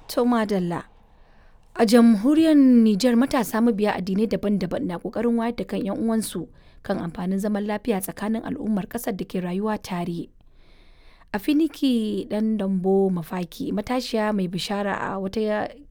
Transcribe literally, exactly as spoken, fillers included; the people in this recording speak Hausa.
To madalla. A jamhuriyar Nijar matasa mabiya addinai daban-daban na ƙoƙarin wayar da kan 'yan uwansu kan amfanin zaman lafiya tsakanin al'ummar ƙasar da ke rayuwa tare. Afiniki Ɗan Dambo Mafaki matashiya mai bishara a wata